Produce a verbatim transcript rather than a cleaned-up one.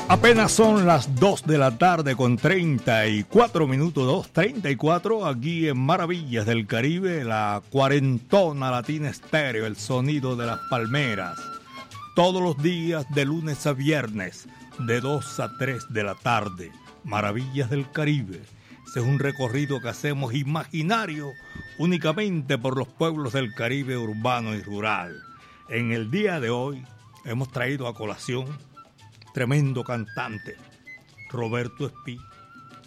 Apenas son las dos de la tarde con treinta y cuatro minutos, dos treinta y cuatro, aquí en Maravillas del Caribe, la cuarentona latina estéreo, el sonido de las palmeras. Todos los días de lunes a viernes, de dos a tres de la tarde, Maravillas del Caribe. Ese es un recorrido que hacemos imaginario únicamente por los pueblos del Caribe urbano y rural. En el día de hoy hemos traído a colación tremendo cantante, Roberto Espí,